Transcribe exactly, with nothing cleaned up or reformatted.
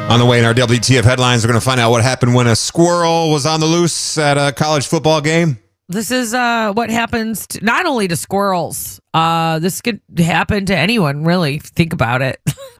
On the way in our W T F headlines, we're going to find out what happened when a squirrel was on the loose at a college football game. This is uh, what happens to, not only to squirrels. Uh, this could happen to anyone, really, if you think about it.